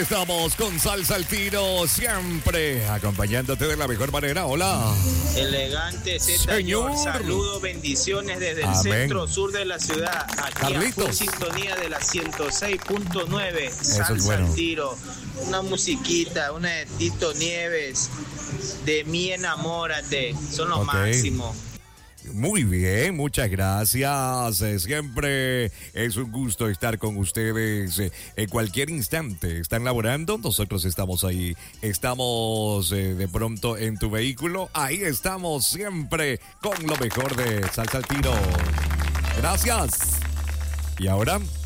Estamos con Salsa al Tiro, siempre acompañándote de la mejor manera. Hola. Elegante Señor. Saludos, bendiciones desde el Amén. Centro sur de la ciudad. Aquí Carlitos. en sintonía de la 106.9. Eso Salsa es bueno. al Tiro. Una musiquita, una de Tito Nieves. De mí enamórate. Son los Ok. máximos. Muy bien, muchas gracias. Siempre es un gusto estar con ustedes en cualquier instante. ¿Están laborando? Nosotros estamos ahí. Estamos de pronto en tu vehículo. Ahí estamos siempre con lo mejor de Salsa al Tiro. Gracias. Y ahora